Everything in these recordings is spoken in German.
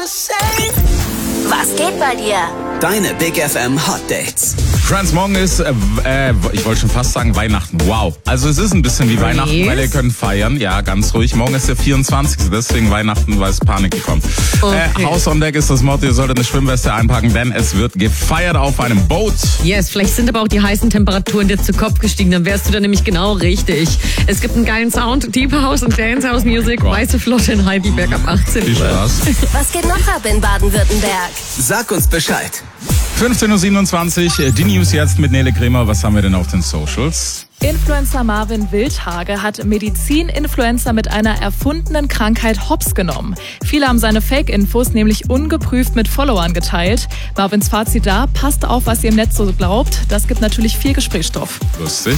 Was geht bei dir? Deine Big FM Hot Dates. Friends, morgen ist, ich wollte schon fast sagen Weihnachten. Wow. Also es ist ein bisschen wie Weihnachten, weil ihr könnt feiern. Ja, ganz ruhig. Morgen ist der 24. Deswegen Weihnachten, weil es Panik gekommen. Okay. Haus on Deck ist das Motto. Ihr solltet eine Schwimmweste einpacken, denn es wird gefeiert auf einem Boot. Yes, vielleicht sind aber auch die heißen Temperaturen dir zu Kopf gestiegen. Dann wärst du da nämlich genau richtig. Es gibt einen geilen Sound, Deep House und Dance House Music, Weiße Flotte in Heidelberg ab 18 Uhr. Viel Spaß. Was geht noch ab in Baden-Württemberg? Sag uns Bescheid. 15.27 Uhr, die News jetzt mit Nele Kremer. Was haben wir denn auf den Socials? Influencer Marvin Wildhage hat Medizin-Influencer mit einer erfundenen Krankheit hops genommen. Viele haben seine Fake-Infos nämlich ungeprüft mit Followern geteilt. Marvins Fazit da, passt auf, was ihr im Netz so glaubt. Das gibt natürlich viel Gesprächsstoff. Lustig.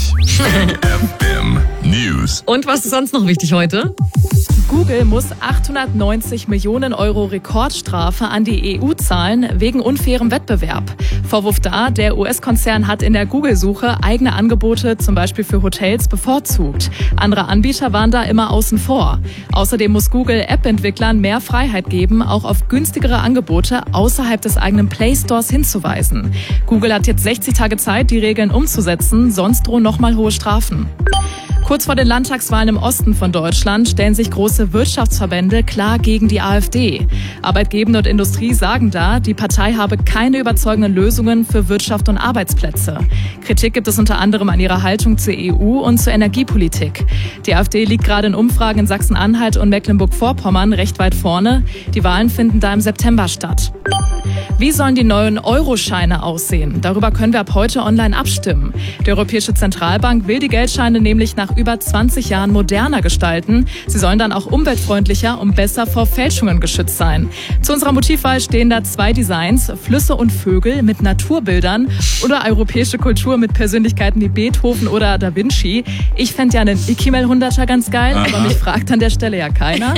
FM News. Und was ist sonst noch wichtig heute? Google muss 890 Millionen Euro Rekordstrafe an die EU zahlen wegen unfairem Wettbewerb. Vorwurf da, der US-Konzern hat in der Google-Suche eigene Angebote, zum Beispiel für Hotels, bevorzugt. Andere Anbieter waren da immer außen vor. Außerdem muss Google App-Entwicklern mehr Freiheit geben, auch auf günstigere Angebote außerhalb des eigenen Play-Stores hinzuweisen. Google hat jetzt 60 Tage Zeit, die Regeln umzusetzen, sonst drohen nochmal hohe Strafen. Kurz vor den Landtagswahlen im Osten von Deutschland stellen sich große Wirtschaftsverbände klar gegen die AfD. Arbeitgeber und Industrie sagen da, die Partei habe keine überzeugenden Lösungen für Wirtschaft und Arbeitsplätze. Kritik gibt es unter anderem an ihrer Haltung zur EU und zur Energiepolitik. Die AfD liegt gerade in Umfragen in Sachsen-Anhalt und Mecklenburg-Vorpommern recht weit vorne. Die Wahlen finden da im September statt. Wie sollen die neuen Euroscheine aussehen? Darüber können wir ab heute online abstimmen. Die Europäische Zentralbank will die Geldscheine nämlich nach über 20 Jahren moderner gestalten. Sie sollen dann auch umweltfreundlicher und besser vor Fälschungen geschützt sein. Zu unserer Motivwahl stehen da 2 Designs: Flüsse und Vögel mit Naturbildern oder europäische Kultur mit Persönlichkeiten wie Beethoven oder Da Vinci. Ich fände ja einen Ikimel 100er ganz geil, aber mich fragt an der Stelle ja keiner.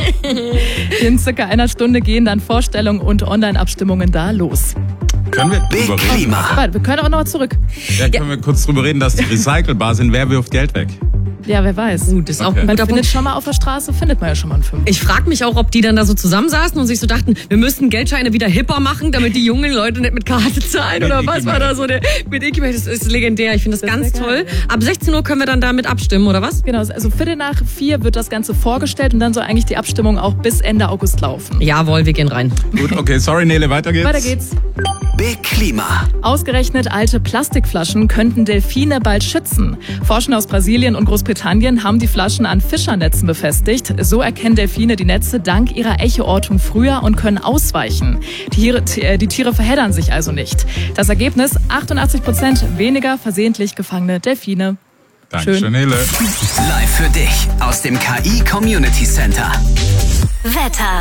In circa einer Stunde gehen dann Vorstellungen und Online-Abstimmungen da los. Können wir Big drüber reden? Klima. Warte, wir können auch noch mal zurück. Ja, können wir kurz drüber reden, dass die recycelbar sind. Wer wirft Geld weg? Ja, wer weiß. Gut, ist auch Okay. ein Man guter findet Punkt. schon mal auf der Straße, findet man ja schon mal einen Fünfer. Ich frage mich auch, ob die dann da so zusammensaßen und sich so dachten, wir müssten Geldscheine wieder hipper machen, damit die jungen Leute nicht mit Karte zahlen oder was war da so der mit Ikimel. Das ist legendär. Ich finde das ganz sehr toll. geil, Ab 16 Uhr können wir dann damit abstimmen, oder was? Genau, also 3:45 wird das Ganze vorgestellt und dann soll eigentlich die Abstimmung auch bis Ende August laufen. Jawohl, wir gehen rein. Gut, okay, sorry Nele, weiter geht's. Weiter geht's. Big Klima. Ausgerechnet alte Plastikflaschen könnten Delfine bald schützen. Forscher aus Brasilien und Großbritannien haben die Flaschen an Fischernetzen befestigt. So erkennen Delfine die Netze dank ihrer Echoortung früher und können ausweichen. Die Tiere verheddern sich also nicht. Das Ergebnis: 88% weniger versehentlich gefangene Delfine. Dankeschön, Schön. Nele. Live für dich aus dem KI Community Center. Wetter.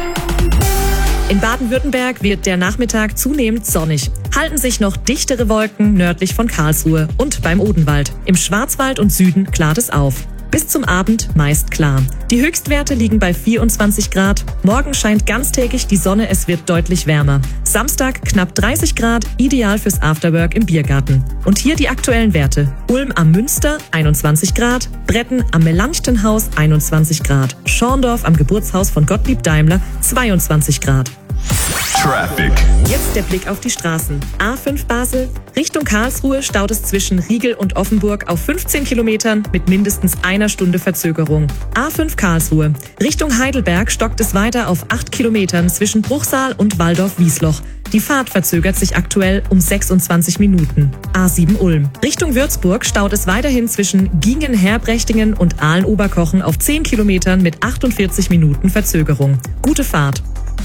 In Baden-Württemberg wird der Nachmittag zunehmend sonnig. Halten sich noch dichtere Wolken nördlich von Karlsruhe und beim Odenwald. Im Schwarzwald und Süden klart es auf. Bis zum Abend meist klar. Die Höchstwerte liegen bei 24 Grad. Morgen scheint ganztägig die Sonne, es wird deutlich wärmer. Samstag knapp 30 Grad, ideal fürs Afterwork im Biergarten. Und hier die aktuellen Werte. Ulm am Münster 21 Grad, Bretten am Melanchthonhaus 21 Grad, Schorndorf am Geburtshaus von Gottlieb Daimler 22 Grad. Traffic. Jetzt der Blick auf die Straßen. A5 Basel, Richtung Karlsruhe staut es zwischen Riegel und Offenburg auf 15 Kilometern mit mindestens einer Stunde Verzögerung. A5 Karlsruhe, Richtung Heidelberg stockt es weiter auf 8 Kilometern zwischen Bruchsal und Waldorf-Wiesloch. Die Fahrt verzögert sich aktuell um 26 Minuten. A7 Ulm, Richtung Würzburg staut es weiterhin zwischen Gingen-Herbrechtingen und Aalen-Oberkochen auf 10 Kilometern mit 48 Minuten Verzögerung. Gute Fahrt.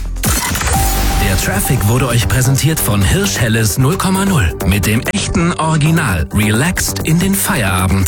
Der Traffic wurde euch präsentiert von Hirsch Helles 0,0 mit dem echten Original Relaxed in den Feierabend.